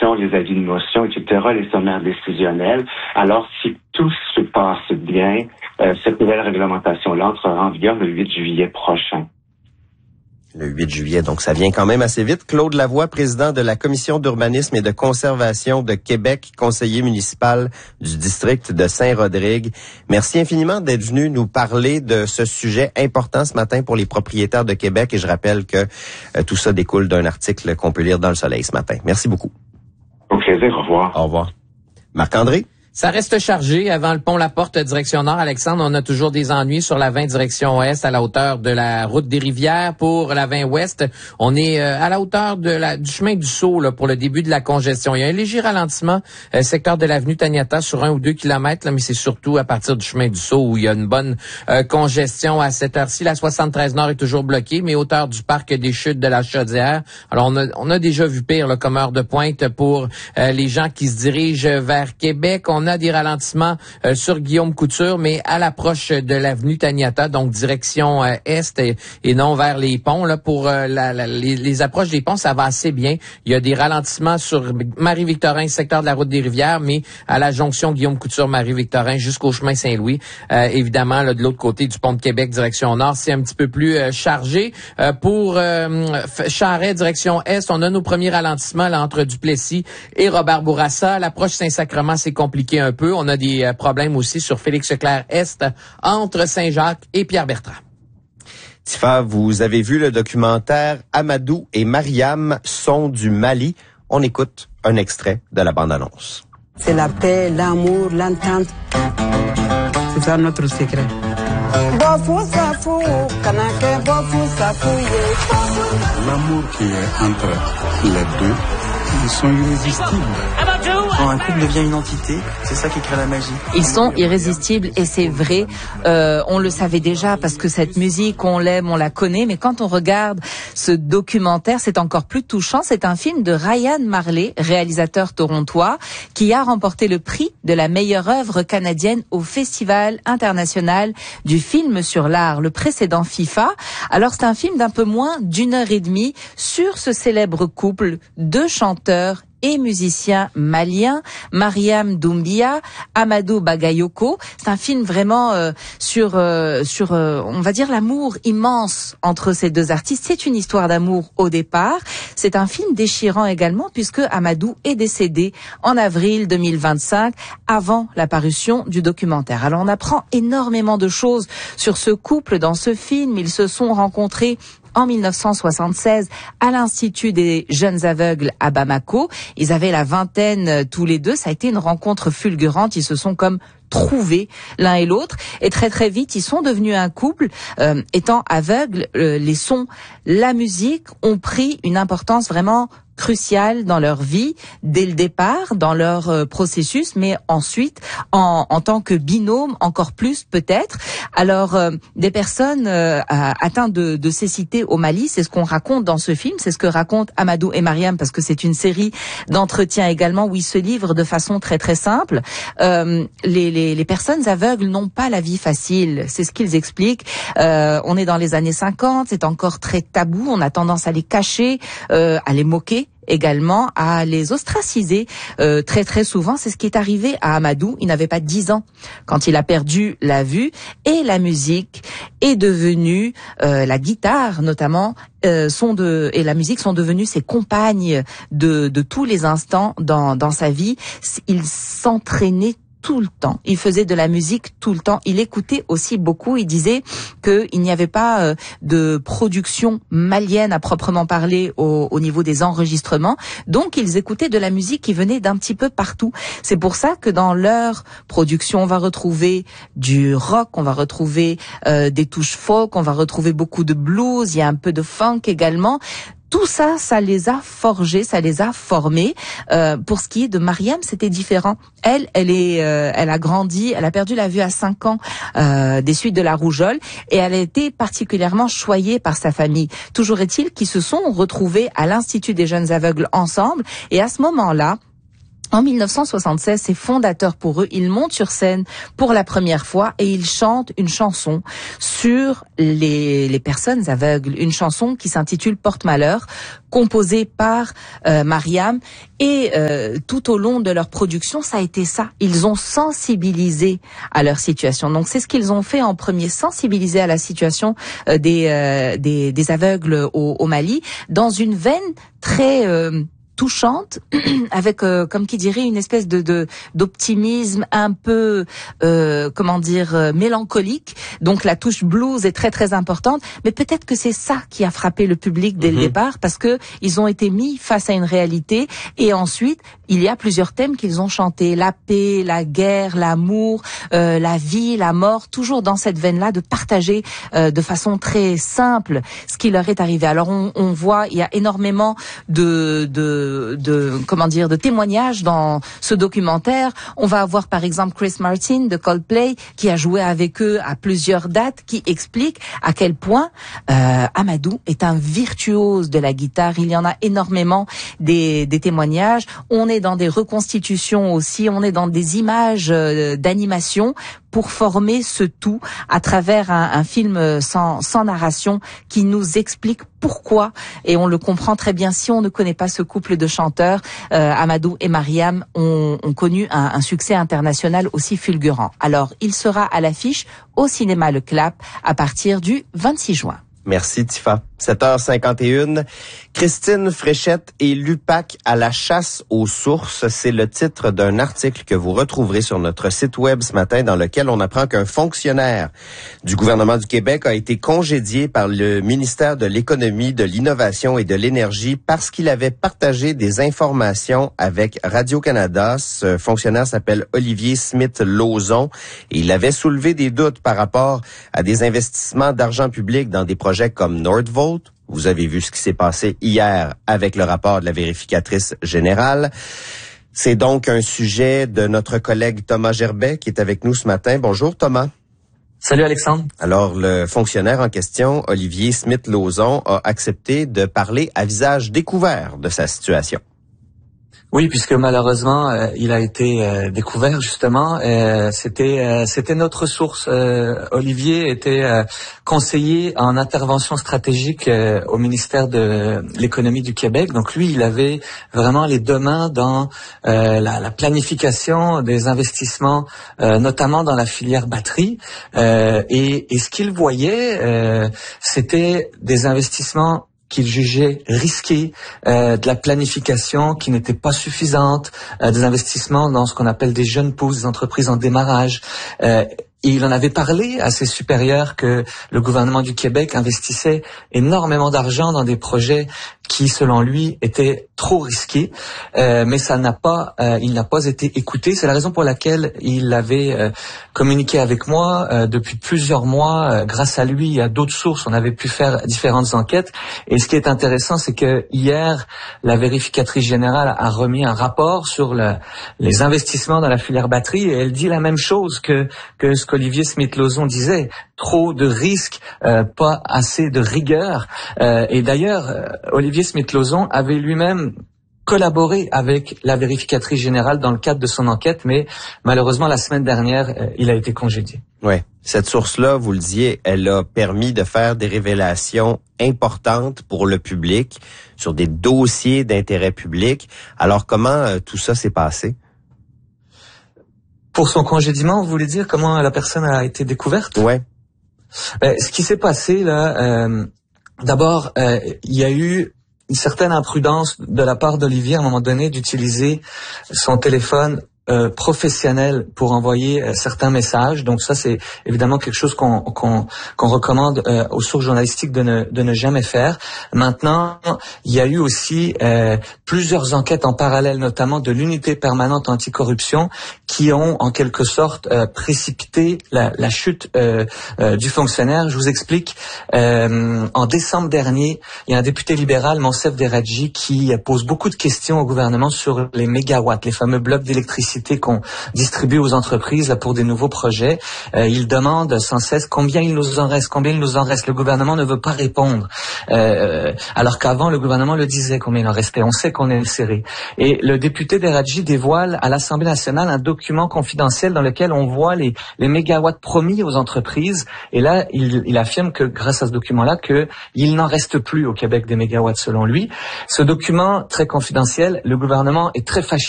réunions, les avis de motion, etc., les sommaires décisionnels. Alors, si tout se passe bien, cette nouvelle réglementation-là entrera en vigueur le 8 juillet prochain. Le 8 juillet, donc ça vient quand même assez vite. Claude Lavoie, président de la Commission d'urbanisme et de conservation de Québec, conseiller municipal du district de Saint-Rodrigue. Merci infiniment d'être venu nous parler de ce sujet important ce matin pour les propriétaires de Québec. Et je rappelle que tout ça découle d'un article qu'on peut lire dans Le Soleil ce matin. Merci beaucoup. Au plaisir, au revoir. Au revoir. Marc-André? Ça reste chargé avant le pont La Porte direction nord. Alexandre, on a toujours des ennuis sur la 20 direction ouest à la hauteur de la route des Rivières. Pour la 20 ouest, on est à la hauteur du chemin du Sault là, pour le début de la congestion. Il y a un léger ralentissement secteur de l'avenue Taniata sur 1 ou 2 kilomètres, là, mais c'est surtout à partir du chemin du Sault où il y a une bonne congestion à cette heure-ci. La 73 nord est toujours bloquée, mais hauteur du parc des Chutes de la Chaudière. Alors on a déjà vu pire là, comme heure de pointe pour les gens qui se dirigent vers Québec. On a des ralentissements sur Guillaume Couture, mais à l'approche de l'avenue Taniata, donc direction est et non vers les ponts. Là, pour les approches des ponts, ça va assez bien. Il y a des ralentissements sur Marie-Victorin, secteur de la route des Rivières, mais à la jonction Guillaume Couture-Marie-Victorin jusqu'au chemin Saint-Louis. Évidemment, là, de l'autre côté du pont de Québec, direction nord, c'est un petit peu plus chargé. Pour Charest, direction est, on a nos premiers ralentissements là, entre Duplessis et Robert Bourassa. À l'approche Saint-Sacrement, c'est compliqué un peu. On a des problèmes aussi sur Félix-Leclerc-Est entre Saint-Jacques et Pierre-Bertrand. Tifa, vous avez vu le documentaire Amadou et Mariam sont du Mali. On écoute un extrait de la bande-annonce. C'est la paix, l'amour, l'entente. C'est ça notre secret. L'amour qui est entre les deux, ils sont irrésistibles. Quand un couple devient une entité, c'est ça qui crée la magie. Ils sont irrésistibles et c'est vrai. On le savait déjà parce que cette musique, on l'aime, on la connaît. Mais quand on regarde ce documentaire, c'est encore plus touchant. C'est un film de Ryan Marley, réalisateur torontois, qui a remporté le prix de la meilleure œuvre canadienne au Festival international du film sur l'art, le précédent FIFA. Alors c'est un film d'un peu moins d'1h30 sur ce célèbre couple de chanteurs et musicien malien, Mariam Doumbia, Amadou Bagayoko. C'est un film vraiment sur on va dire l'amour immense entre ces deux artistes. C'est une histoire d'amour au départ. C'est un film déchirant également puisque Amadou est décédé en avril 2025 avant la parution du documentaire. Alors on apprend énormément de choses sur ce couple dans ce film. Ils se sont rencontrés en 1976 à l'Institut des jeunes aveugles à Bamako. Ils avaient la vingtaine tous les deux. Ça a été une rencontre fulgurante. Ils se sont comme trouvés l'un et l'autre. Et très très vite, ils sont devenus un couple. Étant aveugles, les sons, la musique ont pris une importance vraiment cruciale dans leur vie, dès le départ, dans leur processus, mais ensuite, en tant que binôme, encore plus peut-être. Alors, des personnes atteintes de cécité au Mali, c'est ce qu'on raconte dans ce film, c'est ce que racontent Amadou et Mariam, parce que c'est une série d'entretiens également où ils se livrent de façon très très simple. Les personnes aveugles n'ont pas la vie facile, c'est ce qu'ils expliquent. On est dans les années 50, c'est encore très tabou, on a tendance à les cacher, à les moquer également, à les ostraciser très très souvent. C'est ce qui est arrivé à Amadou. Il n'avait pas 10 ans quand il a perdu la vue, et la musique est devenue, la guitare notamment, et la musique sont devenues ses compagnes de tous les instants dans sa vie. Il s'entraînait tout le temps. Il faisait de la musique tout le temps. Il écoutait aussi beaucoup. Il disait qu'il n'y avait pas de production malienne à proprement parler au niveau des enregistrements. Donc, ils écoutaient de la musique qui venait d'un petit peu partout. C'est pour ça que dans leur production, on va retrouver du rock, on va retrouver des touches folk, on va retrouver beaucoup de blues, il y a un peu de funk également. Tout ça, ça les a forgés, ça les a formés. Pour ce qui est de Mariam, c'était différent. Elle a grandi, elle a perdu la vue à 5 ans des suites de la rougeole, et elle a été particulièrement choyée par sa famille. Toujours est-il qu'ils se sont retrouvés à l'Institut des jeunes aveugles ensemble, et à ce moment-là, En 1976, c'est fondateur pour eux. Ils montent sur scène pour la première fois et ils chantent une chanson sur les personnes aveugles. Une chanson qui s'intitule Porte-Malheur, composée par Mariam. Et tout au long de leur production, ça a été ça. Ils ont sensibilisé à leur situation. Donc c'est ce qu'ils ont fait en premier, sensibiliser à la situation des aveugles au Mali, dans une veine très touchante, avec comme qui dirait une espèce d'optimisme un peu mélancolique. Donc la touche blues est très très importante, mais peut-être que c'est ça qui a frappé le public dès le départ, parce que ils ont été mis face à une réalité. Et ensuite il y a plusieurs thèmes qu'ils ont chantés: la paix, la guerre, l'amour, la vie, la mort, toujours dans cette veine-là, de partager de façon très simple ce qui leur est arrivé. Alors on voit, il y a énormément de témoignages dans ce documentaire. On va avoir par exemple Chris Martin de Coldplay qui a joué avec eux à plusieurs dates, qui explique à quel point Amadou est un virtuose de la guitare. Il y en a énormément des témoignages. On est dans des reconstitutions aussi, on est dans des images d'animation pour former ce tout à travers un film sans narration qui nous explique pourquoi, et on le comprend très bien si on ne connaît pas ce couple de chanteurs. Amadou et Mariam ont connu un succès international aussi fulgurant. Alors, il sera à l'affiche au cinéma Le Clap à partir du 26 juin. Merci Tifa. 7h51. Christine Fréchette et l'UPAC à la chasse aux sources. C'est le titre d'un article que vous retrouverez sur notre site web ce matin, dans lequel on apprend qu'un fonctionnaire du gouvernement du Québec a été congédié par le ministère de l'Économie, de l'Innovation et de l'Énergie parce qu'il avait partagé des informations avec Radio-Canada. Ce fonctionnaire s'appelle Olivier Smith-Lauzon et il avait soulevé des doutes par rapport à des investissements d'argent public dans des projets comme Nordvolt. Vous avez vu ce qui s'est passé hier avec le rapport de la vérificatrice générale. C'est donc un sujet de notre collègue Thomas Gerbet qui est avec nous ce matin. Bonjour Thomas. Salut Alexandre. Alors, le fonctionnaire en question, Olivier Smith-Lauzon, a accepté de parler à visage découvert de sa situation. Oui, puisque malheureusement, il a été découvert justement. C'était notre source. Olivier était conseiller en intervention stratégique au ministère de l'Économie du Québec. Donc lui, il avait vraiment les deux mains dans la planification des investissements, notamment dans la filière batterie. Et ce qu'il voyait, c'était des investissements qu'il jugeait risqués, de la planification qui n'était pas suffisante, des investissements dans ce qu'on appelle des jeunes pousses, des entreprises en démarrage. Et il en avait parlé à ses supérieurs que le gouvernement du Québec investissait énormément d'argent dans des projets qui, selon lui, étaient trop risqués, mais il n'a pas été écouté. C'est la raison pour laquelle il avait communiqué avec moi depuis plusieurs mois. Grâce à lui, il y a d'autres sources, on avait pu faire différentes enquêtes. Et ce qui est intéressant, c'est que hier, la vérificatrice générale a remis un rapport sur les investissements dans la filière batterie, et elle dit la même chose que ce qu'Olivier Smith-Lauzon disait. Trop de risques, pas assez de rigueur. Et d'ailleurs, Olivier Smith-Lauzon avait lui-même collaboré avec la vérificatrice générale dans le cadre de son enquête, mais malheureusement, la semaine dernière, il a été congédié. Ouais. Cette source-là, vous le disiez, elle a permis de faire des révélations importantes pour le public sur des dossiers d'intérêt public. Alors, comment tout ça s'est passé? Pour son congédiement, vous voulez dire comment la personne a été découverte? Ouais. Ce qui s'est passé là, d'abord, il y a eu une certaine imprudence de la part d'Olivier à un moment donné d'utiliser son téléphone professionnel pour envoyer certains messages. Donc ça, c'est évidemment quelque chose qu'on recommande aux sources journalistiques de ne jamais faire. Maintenant, il y a eu aussi plusieurs enquêtes en parallèle, notamment de l'unité permanente anticorruption, qui ont en quelque sorte précipité la chute du fonctionnaire. Je vous explique. En décembre dernier, il y a un député libéral, Monsef Deradji, qui pose beaucoup de questions au gouvernement sur les mégawatts, les fameux blocs d'électricité d'électricité qu'on distribue aux entreprises là, pour des nouveaux projets. Ils demandent sans cesse combien il nous en reste. Le gouvernement ne veut pas répondre. Alors qu'avant, le gouvernement le disait combien il en restait. On sait qu'on est serré. Et le député Deradji dévoile à l'Assemblée nationale un document confidentiel dans lequel on voit les mégawatts promis aux entreprises. Et là, il affirme que grâce à ce document-là, qu'il n'en reste plus au Québec des mégawatts selon lui. Ce document très confidentiel, le gouvernement est très fâché